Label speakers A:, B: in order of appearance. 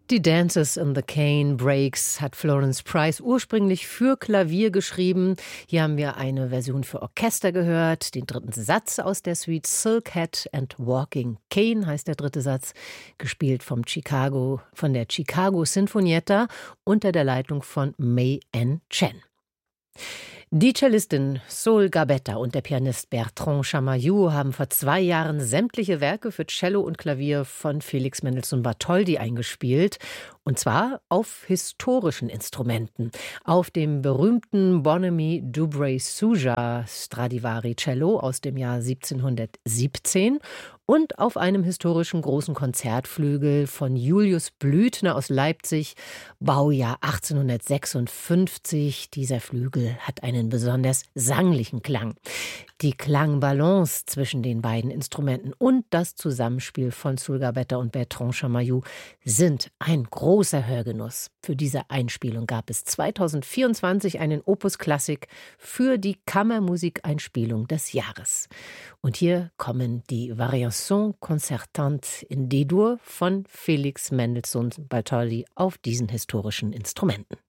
A: Die Dances in the Cane Breaks hat Florence Price ursprünglich für Klavier geschrieben. Hier haben wir eine Version für Orchester gehört, den dritten Satz aus der Suite Silk Hat and Walking Cane heißt der dritte Satz, gespielt von der Chicago Sinfonietta unter der Leitung von May Ann Chen. Die Cellistin Sol Gabetta und der Pianist Bertrand Chamayou haben vor 2 Jahren sämtliche Werke für Cello und Klavier von Felix Mendelssohn Bartholdy eingespielt. Und zwar auf historischen Instrumenten. Auf dem berühmten Bonhomie Dubray-Soja Stradivari Cello aus dem Jahr 1717 und auf einem historischen großen Konzertflügel von Julius Blüthner aus Leipzig, Baujahr 1856. Dieser Flügel hat einen besonders sanglichen Klang. Die Klangbalance zwischen den beiden Instrumenten und das Zusammenspiel von Sol Gabetta und Bertrand Chamayou sind ein großer Hörgenuss. Für diese Einspielung gab es 2024 einen Opus Classic für die Kammermusikeinspielung des Jahres. Und hier kommen die Variations concertantes in D-Dur von Felix Mendelssohn Bartholdy auf diesen historischen Instrumenten.